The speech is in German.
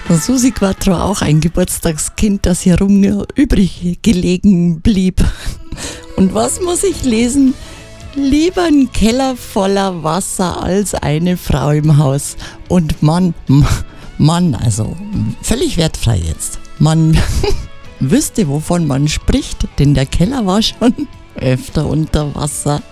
Susi Quattro auch ein Geburtstagskind, das hier übrig gelegen blieb. Und was muss ich lesen? Lieber ein Keller voller Wasser als eine Frau im Haus. Und Mann, also völlig wertfrei jetzt. Man wüsste, wovon man spricht, denn der Keller war schon öfter unter Wasser.